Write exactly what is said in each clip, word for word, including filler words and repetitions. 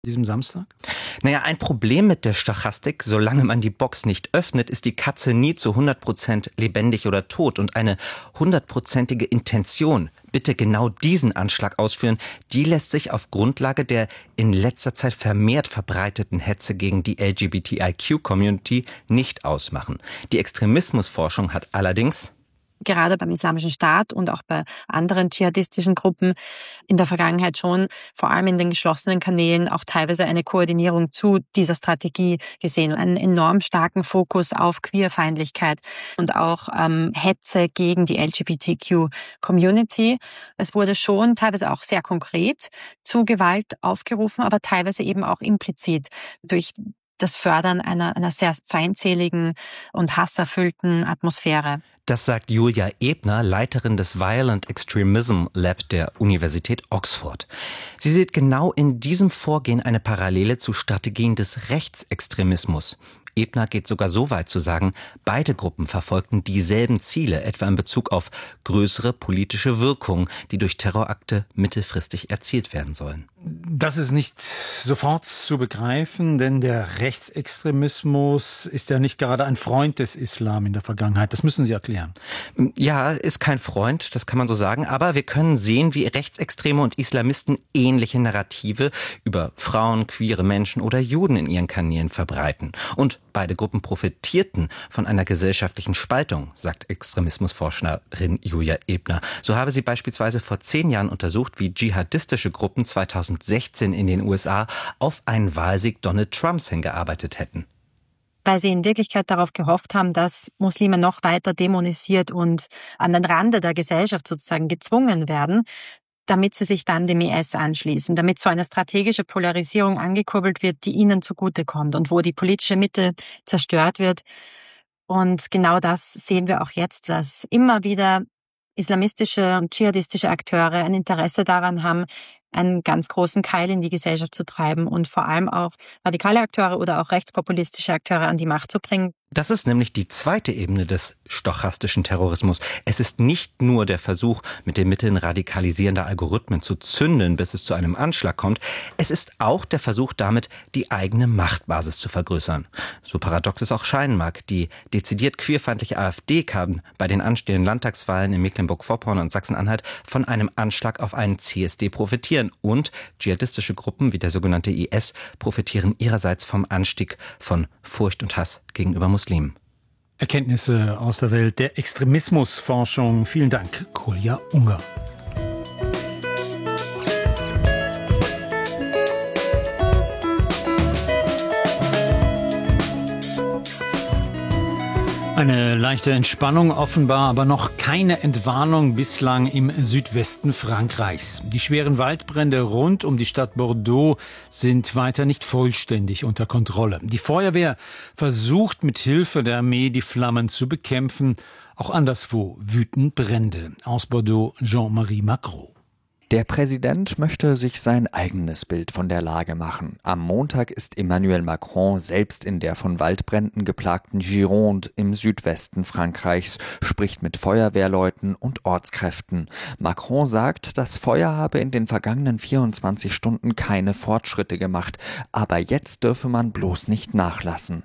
diesem Samstag? Naja, ein Problem mit der Stochastik, solange man die Box nicht öffnet, ist die Katze nie zu hundert Prozent lebendig oder tot. Und eine hundertprozentige Intention, bitte genau diesen Anschlag ausführen, die lässt sich auf Grundlage der in letzter Zeit vermehrt verbreiteten Hetze gegen die L G B T I Q-Community nicht ausmachen. Die Extremismusforschung hat allerdings gerade beim Islamischen Staat und auch bei anderen dschihadistischen Gruppen in der Vergangenheit schon, vor allem in den geschlossenen Kanälen, auch teilweise eine Koordinierung zu dieser Strategie gesehen. Einen enorm starken Fokus auf Queerfeindlichkeit und auch ähm, Hetze gegen die L G B T Q-Community. Es wurde schon teilweise auch sehr konkret zu Gewalt aufgerufen, aber teilweise eben auch implizit durch das Fördern einer, einer sehr feindseligen und hasserfüllten Atmosphäre. Das sagt Julia Ebner, Leiterin des Violent Extremism Lab der Universität Oxford. Sie sieht genau in diesem Vorgehen eine Parallele zu Strategien des Rechtsextremismus. Ebner geht sogar so weit zu sagen, beide Gruppen verfolgten dieselben Ziele, etwa in Bezug auf größere politische Wirkung, die durch Terrorakte mittelfristig erzielt werden sollen. Das ist nicht sofort zu begreifen, denn der Rechtsextremismus ist ja nicht gerade ein Freund des Islam in der Vergangenheit. Das müssen Sie erklären. Ja, ist kein Freund, das kann man so sagen, aber wir können sehen, wie Rechtsextreme und Islamisten ähnliche Narrative über Frauen, queere Menschen oder Juden in ihren Kanälen verbreiten. Und beide Gruppen profitierten von einer gesellschaftlichen Spaltung, sagt Extremismusforscherin Julia Ebner. So habe sie beispielsweise vor zehn Jahren untersucht, wie dschihadistische Gruppen zweitausendsechzehn in den U S A auf einen Wahlsieg Donald Trumps hingearbeitet hätten. Weil sie in Wirklichkeit darauf gehofft haben, dass Muslime noch weiter dämonisiert und an den Rande der Gesellschaft sozusagen gezwungen werden, damit sie sich dann dem I S anschließen, damit so eine strategische Polarisierung angekurbelt wird, die ihnen zugutekommt und wo die politische Mitte zerstört wird. Und genau das sehen wir auch jetzt, dass immer wieder islamistische und dschihadistische Akteure ein Interesse daran haben, einen ganz großen Keil in die Gesellschaft zu treiben und vor allem auch radikale Akteure oder auch rechtspopulistische Akteure an die Macht zu bringen. Das ist nämlich die zweite Ebene des stochastischen Terrorismus. Es ist nicht nur der Versuch, mit den Mitteln radikalisierender Algorithmen zu zünden, bis es zu einem Anschlag kommt. Es ist auch der Versuch, damit die eigene Machtbasis zu vergrößern. So paradox es auch scheinen mag, die dezidiert queerfeindliche AfD kann bei den anstehenden Landtagswahlen in Mecklenburg-Vorpommern und Sachsen-Anhalt von einem Anschlag auf einen C S D profitieren. Und dschihadistische Gruppen wie der sogenannte I S profitieren ihrerseits vom Anstieg von Furcht und Hass gegenüber Muslimen. Erkenntnisse aus der Welt der Extremismusforschung. Vielen Dank, Kolja Unger. Eine leichte Entspannung offenbar, aber noch keine Entwarnung bislang im Südwesten Frankreichs. Die schweren Waldbrände rund um die Stadt Bordeaux sind weiter nicht vollständig unter Kontrolle. Die Feuerwehr versucht mit Hilfe der Armee die Flammen zu bekämpfen. Auch anderswo wüten Brände. Aus Bordeaux, Jean-Marie Macron. Der Präsident möchte sich sein eigenes Bild von der Lage machen. Am Montag ist Emmanuel Macron selbst in der von Waldbränden geplagten Gironde im Südwesten Frankreichs, spricht mit Feuerwehrleuten und Ortskräften. Macron sagt, das Feuer habe in den vergangenen vierundzwanzig Stunden keine Fortschritte gemacht, aber jetzt dürfe man bloß nicht nachlassen.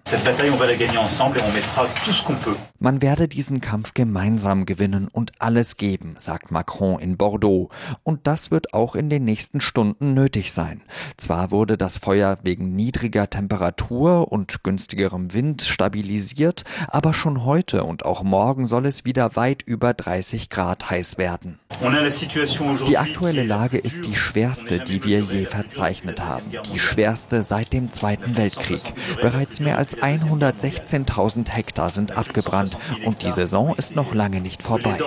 Man werde diesen Kampf gemeinsam gewinnen und alles geben, sagt Macron in Bordeaux. Und das Das wird auch in den nächsten Stunden nötig sein. Zwar wurde das Feuer wegen niedriger Temperatur und günstigerem Wind stabilisiert, aber schon heute und auch morgen soll es wieder weit über dreißig Grad heiß werden. Die aktuelle Lage ist die schwerste, die wir je verzeichnet haben. Die schwerste seit dem Zweiten Weltkrieg. Bereits mehr als hundertsechzehntausend Hektar sind abgebrannt und die Saison ist noch lange nicht vorbei.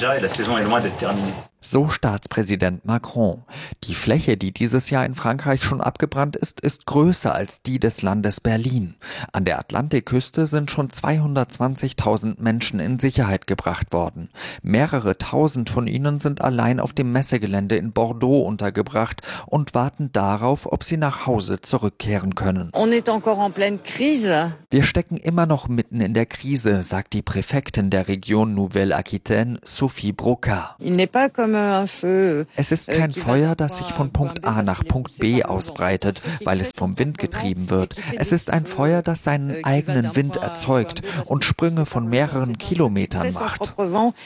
So Staatspräsident Macron. Die Fläche, die dieses Jahr in Frankreich schon abgebrannt ist, ist größer als die des Landes Berlin. An der Atlantikküste sind schon zweihundertzwanzigtausend Menschen in Sicherheit gebracht worden. Mehrere tausend von ihnen sind allein auf dem Messegelände in Bordeaux untergebracht und warten darauf, ob sie nach Hause zurückkehren können. Wir stecken immer noch mitten in der Krise, sagt die Präfektin der Region Nouvelle-Aquitaine, Sophie Broca. Es ist kein Feuer, das sich von Punkt A nach Punkt B ausbreitet, weil es vom Wind getrieben wird. Es ist ein Feuer, das seinen eigenen Wind erzeugt und Sprünge von mehreren Kilometern macht.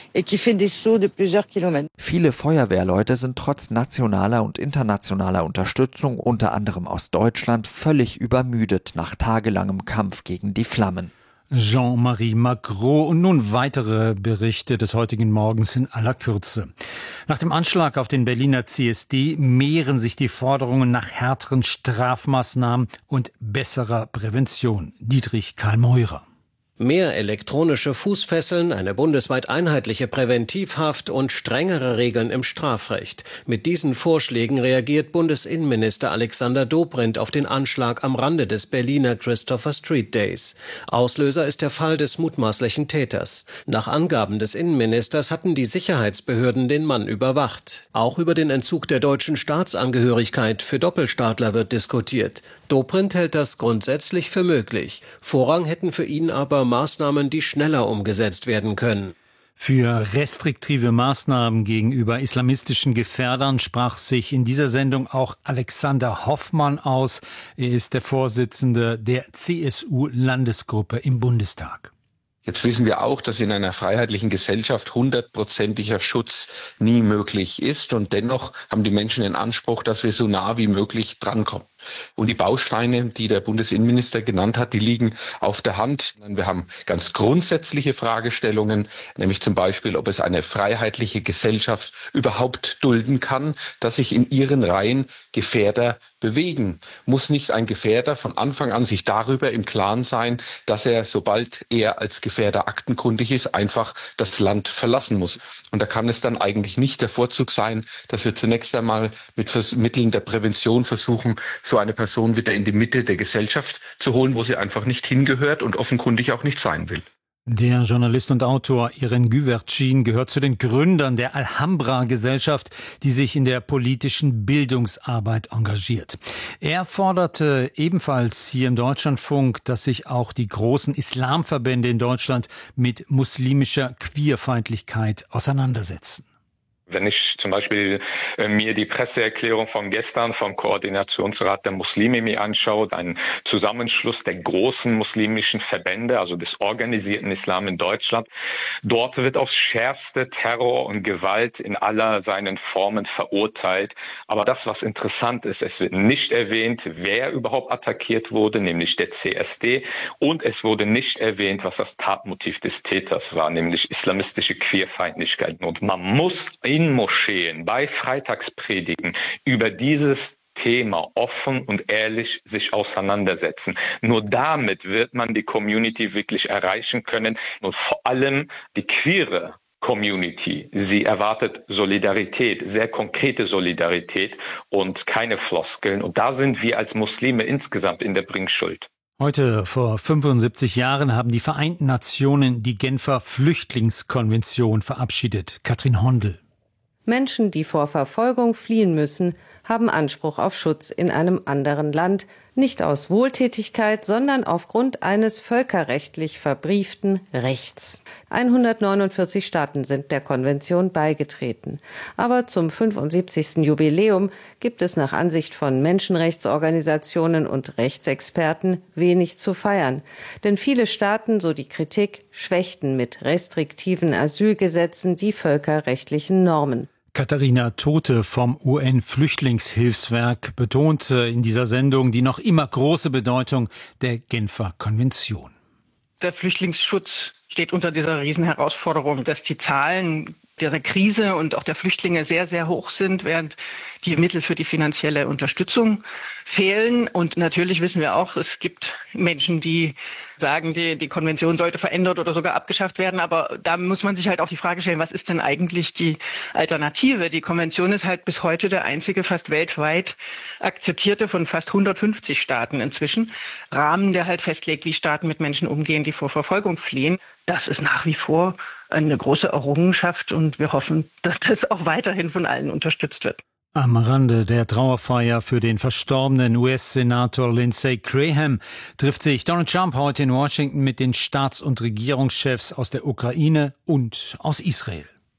Viele Feuerwehrleute sind trotz nationaler und internationaler Unterstützung, unter anderem aus Deutschland, völlig übermüdet nach tagelangem Kampf gegen die Flammen. Jean-Marie Magro und nun weitere Berichte des heutigen Morgens in aller Kürze. Nach dem Anschlag auf den Berliner C S D mehren sich die Forderungen nach härteren Strafmaßnahmen und besserer Prävention. Dietrich Karl Meurer. Mehr elektronische Fußfesseln, eine bundesweit einheitliche Präventivhaft und strengere Regeln im Strafrecht. Mit diesen Vorschlägen reagiert Bundesinnenminister Alexander Dobrindt auf den Anschlag am Rande des Berliner Christopher Street Days. Auslöser ist der Fall des mutmaßlichen Täters. Nach Angaben des Innenministers hatten die Sicherheitsbehörden den Mann überwacht. Auch über den Entzug der deutschen Staatsangehörigkeit für Doppelstaatler wird diskutiert. Dobrindt hält das grundsätzlich für möglich. Vorrang hätten für ihn aber Maßnahmen, die schneller umgesetzt werden können. Für restriktive Maßnahmen gegenüber islamistischen Gefährdern sprach sich in dieser Sendung auch Alexander Hoffmann aus. Er ist der Vorsitzende der C S U-Landesgruppe im Bundestag. Jetzt wissen wir auch, dass in einer freiheitlichen Gesellschaft hundertprozentiger Schutz nie möglich ist. Und dennoch haben die Menschen den Anspruch, dass wir so nah wie möglich drankommen. Und die Bausteine, die der Bundesinnenminister genannt hat, die liegen auf der Hand. Wir haben ganz grundsätzliche Fragestellungen, nämlich zum Beispiel, ob es eine freiheitliche Gesellschaft überhaupt dulden kann, dass sich in ihren Reihen Gefährder bewegen. Muss nicht ein Gefährder von Anfang an sich darüber im Klaren sein, dass er, sobald er als Gefährder aktenkundig ist, einfach das Land verlassen muss. Und da kann es dann eigentlich nicht der Vorzug sein, dass wir zunächst einmal mit Vers- Mitteln der Prävention versuchen, so eine Person wieder in die Mitte der Gesellschaft zu holen, wo sie einfach nicht hingehört und offenkundig auch nicht sein will. Der Journalist und Autor Irene Güvercin gehört zu den Gründern der Alhambra-Gesellschaft, die sich in der politischen Bildungsarbeit engagiert. Er forderte ebenfalls hier im Deutschlandfunk, dass sich auch die großen Islamverbände in Deutschland mit muslimischer Queerfeindlichkeit auseinandersetzen. Wenn ich zum Beispiel äh, mir die Presseerklärung von gestern vom Koordinationsrat der Muslime mir anschaue, ein Zusammenschluss der großen muslimischen Verbände, also des organisierten Islam in Deutschland, dort wird aufs schärfste Terror und Gewalt in aller seinen Formen verurteilt. Aber das, was interessant ist, es wird nicht erwähnt, wer überhaupt attackiert wurde, nämlich der C S D. Und es wurde nicht erwähnt, was das Tatmotiv des Täters war, nämlich islamistische Queerfeindlichkeit. Und man muss in Moscheen bei Freitagspredigen über dieses Thema offen und ehrlich sich auseinandersetzen. Nur damit wird man die Community wirklich erreichen können und vor allem die queere Community. Sie erwartet Solidarität, sehr konkrete Solidarität und keine Floskeln. Und da sind wir als Muslime insgesamt in der Bringschuld. Heute vor fünfundsiebzig Jahren haben die Vereinten Nationen die Genfer Flüchtlingskonvention verabschiedet. Katrin Hondel. Menschen, die vor Verfolgung fliehen müssen, haben Anspruch auf Schutz in einem anderen Land, nicht aus Wohltätigkeit, sondern aufgrund eines völkerrechtlich verbrieften Rechts. hundertneunundvierzig Staaten sind der Konvention beigetreten. Aber zum fünfundsiebzigsten Jubiläum gibt es nach Ansicht von Menschenrechtsorganisationen und Rechtsexperten wenig zu feiern. Denn viele Staaten, so die Kritik, schwächten mit restriktiven Asylgesetzen die völkerrechtlichen Normen. Katharina Tote vom U N-Flüchtlingshilfswerk betonte in dieser Sendung die noch immer große Bedeutung der Genfer Konvention. Der Flüchtlingsschutz steht unter dieser Riesenherausforderung, dass die Zahlen der Krise und auch der Flüchtlinge sehr, sehr hoch sind, während die Mittel für die finanzielle Unterstützung fehlen. Und natürlich wissen wir auch, es gibt Menschen, die sagen, die, die Konvention sollte verändert oder sogar abgeschafft werden. Aber da muss man sich halt auch die Frage stellen, was ist denn eigentlich die Alternative? Die Konvention ist halt bis heute der einzige fast weltweit akzeptierte von fast hundertfünfzig Staaten inzwischen Rahmen, der halt festlegt, wie Staaten mit Menschen umgehen, die vor Verfolgung fliehen. Das ist nach wie vor eine große Errungenschaft und wir hoffen, dass das auch weiterhin von allen unterstützt wird. Am Rande der Trauerfeier für den verstorbenen U S-Senator Lindsey Graham trifft sich Donald Trump heute in Washington mit den Staats- und Regierungschefs aus der Ukraine und aus Israel.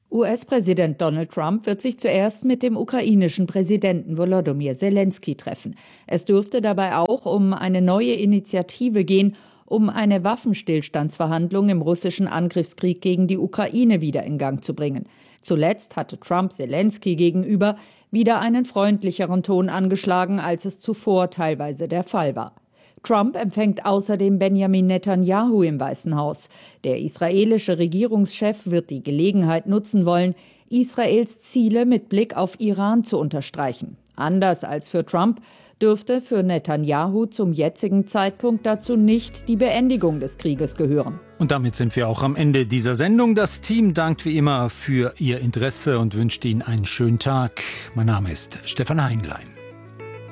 U S-Präsident Donald Trump wird sich zuerst mit dem ukrainischen Präsidenten Volodymyr Zelensky treffen. Es dürfte dabei auch um eine neue Initiative gehen, um eine Waffenstillstandsverhandlung im russischen Angriffskrieg gegen die Ukraine wieder in Gang zu bringen. Zuletzt hatte Trump Zelensky gegenüber wieder einen freundlicheren Ton angeschlagen, als es zuvor teilweise der Fall war. Trump empfängt außerdem Benjamin Netanyahu im Weißen Haus. Der israelische Regierungschef wird die Gelegenheit nutzen wollen, Israels Ziele mit Blick auf Iran zu unterstreichen. Anders als für Trump dürfte für Netanyahu zum jetzigen Zeitpunkt dazu nicht die Beendigung des Krieges gehören. Und damit sind wir auch am Ende dieser Sendung. Das Team dankt wie immer für Ihr Interesse und wünscht Ihnen einen schönen Tag. Mein Name ist Stefan Heinlein.